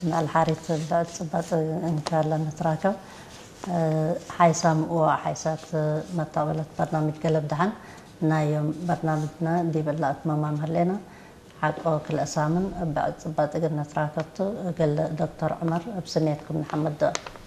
مع الحارث بعد صباط إن كان لنا نتراكب حيسام وحيسات متابلة برنامج قلب دحن نايم برنامجنا دي بلات ماما مهلنا حقو كل أسامن بعد صباط إن نتراكبتو قال دكتور عمر بسنيتكم محمد